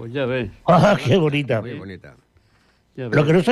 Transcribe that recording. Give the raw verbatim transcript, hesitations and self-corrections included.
Pues ya ves. ¡Ah, qué bonita! Muy bonita. Ya Lo que no